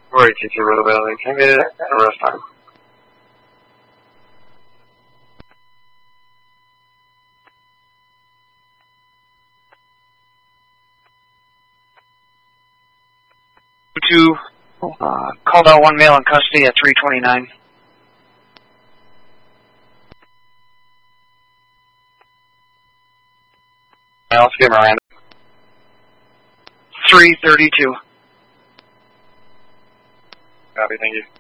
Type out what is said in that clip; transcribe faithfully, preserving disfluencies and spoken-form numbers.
four eighty-two Road Valley. Can I get it? Arrest time. Two, uh, called out one male in custody at three twenty-nine. Let's get Miranda. three thirty-two. Copy, thank you.